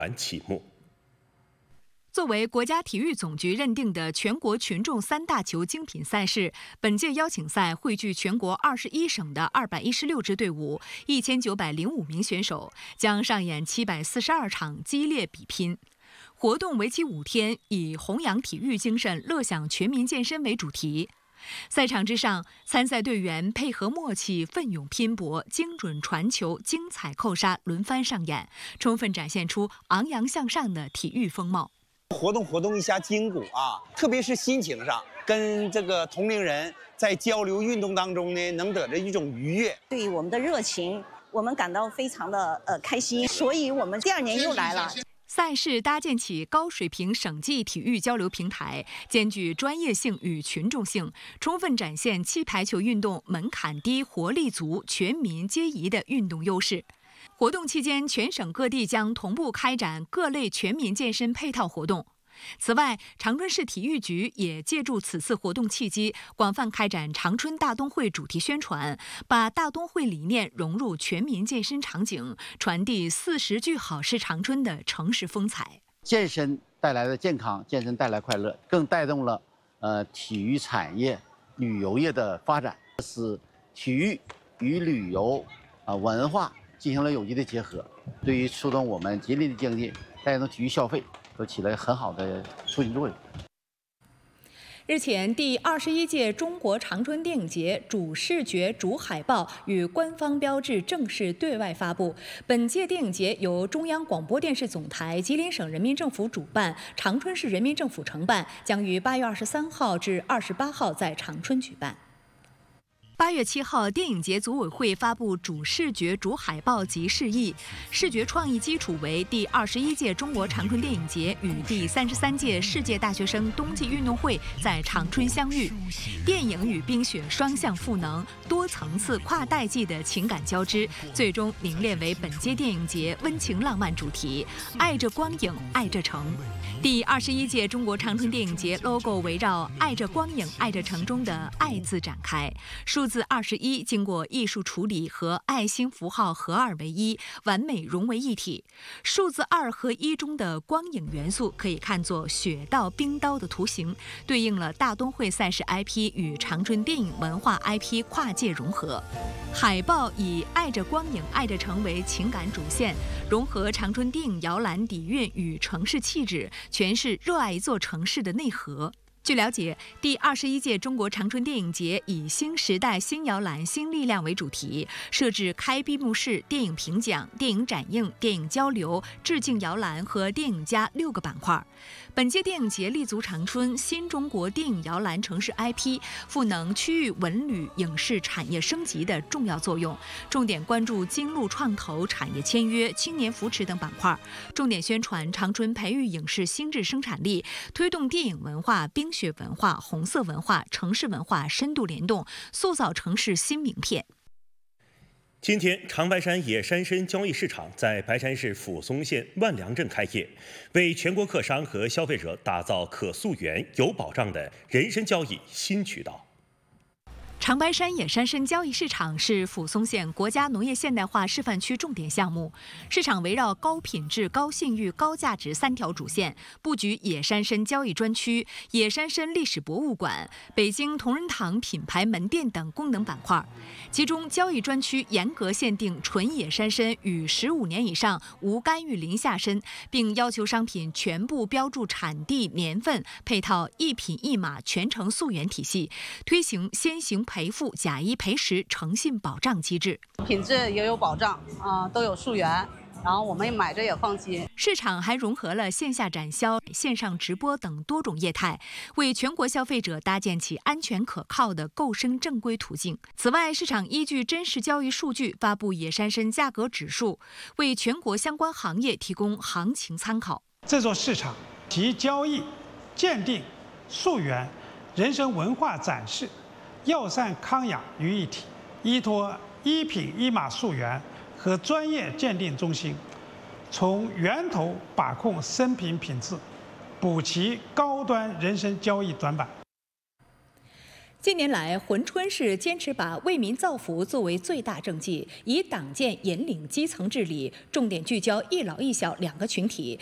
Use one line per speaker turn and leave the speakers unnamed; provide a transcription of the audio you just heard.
启幕。
作为国家体育总局认定的全国群众三大球精品赛事，本届邀请赛汇聚全国21省的216支队伍，1905名选手，将上演742场激烈比拼。活动为期5天，以弘扬体育精神、乐享全民健身为主题。赛场之上，参赛队员配合默契，奋勇拼搏，精准传球，精彩扣杀轮番上演，充分展现出昂扬向上的体育风貌。
活动一下筋骨啊，特别是心情上，跟这个同龄人在交流运动当中呢，能得着一种愉悦。
对于我们的热情，我们感到非常的开心，所以我们第2年又来了。
赛事搭建起高水平省际体育交流平台，兼具专业性与群众性，充分展现气排球运动门槛低、活力足、全民皆宜的运动优势。活动期间，全省各地将同步开展各类全民健身配套活动。此外，长春市体育局也借助此次活动契机，广泛开展长春大冬会主题宣传，把大冬会理念融入全民健身场景，传递40句好事长春的城市风采。
健身带来的健康，健身带来快乐，更带动了体育产业、旅游业的发展，使体育与旅游文化进行了有机的结合，对于促动我们吉林的经济、带动体育消费都起了很好的促进作用。
日前，第21届中国长春电影节主视觉主海报与官方标志正式对外发布。本届电影节由中央广播电视总台、吉林省人民政府主办，长春市人民政府承办，将于8月23号至28号在长春举办。8月7号，电影节组委会发布主视觉主海报及示意，视觉创意基础为第21届中国长春电影节与第33届世界大学生冬季运动会在长春相遇，电影与冰雪双向赋能，多层次跨代际的情感交织，最终凝练为本届电影节温情浪漫主题“爱着光影，爱着城”。第21届中国长春电影节 logo 围绕“爱着光影，爱着城”中的“爱”字展开，数字21经过艺术处理和爱心符号合二为一，完美融为一体。数字2和1中的光影元素可以看作雪道、冰刀的图形，对应了大冬会赛事 IP 与长春电影文化 IP 跨界融合。海报以“爱着光影，爱着城”为情感主线，融合长春电影摇篮底蕴与城市气质，诠释热爱一座城市的内核。据了解，第21届中国长春电影节以新时代新摇篮新力量为主题，设置开闭幕式、电影评奖、电影展映、电影交流、致敬摇篮和电影家6个板块。本届电影节立足长春新中国电影摇篮城市 IP， 赋能区域文旅影视产业升级的重要作用，重点关注经路创投、产业签约、青年扶持等板块，重点宣传长春培育影视新质生产力，推动电影文化、冰雪文化、红色文化、城市文化深度联动，塑造城市新名片。
今天，长白山野山参交易市场在白山市抚松县万良镇开业，为全国客商和消费者打造可溯源、有保障的人参交易新渠道。
长白山野山参交易市场是抚松县国家农业现代化示范区重点项目。市场围绕高品质、高信誉、高价值3条主线，布局野山参交易专区、野山参历史博物馆、北京同仁堂品牌门店等功能板块。其中，交易专区严格限定纯野山参与15年以上无干预林下参，并要求商品全部标注产地、年份，配套一品一码全程溯源体系，推行先行赔付、假一赔十诚信保障机制，
品质也有保障都有溯源，然后我们买着也放心。
市场还融合了线下展销、线上直播等多种业态，为全国消费者搭建起安全可靠的购生正规途径。此外，市场依据真实交易数据发布野山参价格指数，为全国相关行业提供行情参考。
这座市场集交易、鉴定、溯源、人参文化展示、药膳康养于一体，依托一品一码溯源和专业鉴定中心，从源头把控参品品质，补齐高端人参交易短板。
近年来，珲春市坚持把为民造福作为最大政绩，以党建引领基层治理，重点聚焦一老一小两个群体，